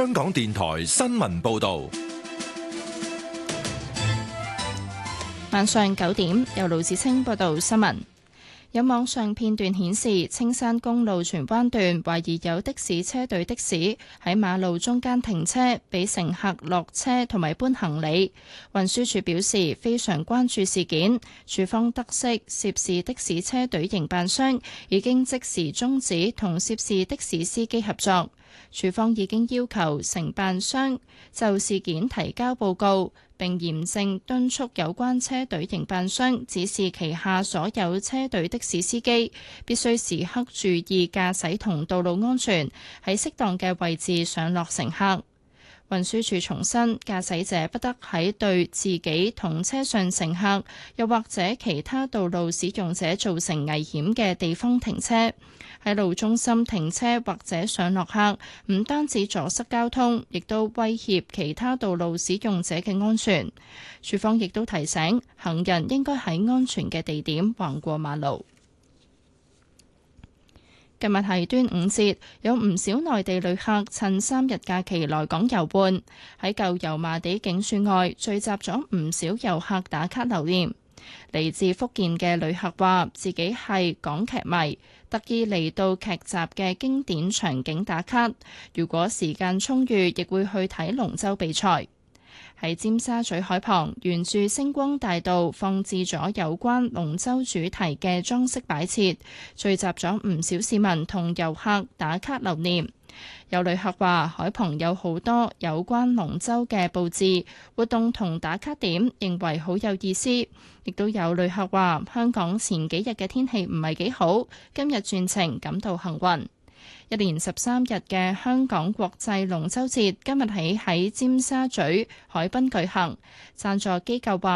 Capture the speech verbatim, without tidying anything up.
香港電台新聞報道。 晚上九點，由盧子清報道新聞。有網上片段顯示，青山公路荃灣段懷疑有的士車隊的士喺馬路中間停車，俾乘客落車同埋搬行李。運輸署表示非常關注事件，署方得悉涉事的士車隊營辦商已經即時終止同涉事的士司機合作。署方已經要求承辦商就事件提交報告，並嚴正敦促有關車隊營辦商指示旗下所有車隊的士司機必須時刻注意駕駛同道路安全，喺適當嘅位置上落乘客。運輸署重申，駕駛者不得喺對自己同車上乘客又或者其他道路使用者造成危險嘅地方停車。喺路中心停車或者上落客，唔單止阻塞交通，亦都威脅其他道路使用者嘅安全。署方亦都提醒行人應該喺安全嘅地點橫過馬路。今日係端午節，有唔少內地旅客趁三日假期來港遊玩，喺舊油麻地警署外聚集咗唔少遊客打卡留念。嚟自福建嘅旅客話自己係港劇迷，特意嚟到劇集嘅經典場景打卡。如果時間充裕，亦會去睇龍舟比賽。喺尖沙咀海旁，沿住星光大道放置咗有關龍舟主題嘅裝飾擺設，聚集咗唔少市民同遊客打卡留念。有旅客話海旁有好多有關龍舟嘅佈置活動同打卡點，認為好有意思。亦都有旅客話香港前幾日嘅天氣唔係幾好，今日轉晴感到幸運。一連十三日嘅香港國際龍舟節今日起喺尖沙咀海濱舉行，贊助機構話